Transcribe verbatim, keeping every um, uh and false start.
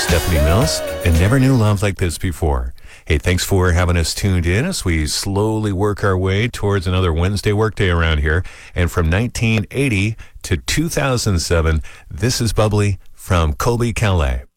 Stephanie Mills, and never knew love like this before. Hey, thanks for having us tuned in as we slowly work our way towards another Wednesday workday around here. And from nineteen eighty to two thousand seven, this is Bubbly from Colby Calais.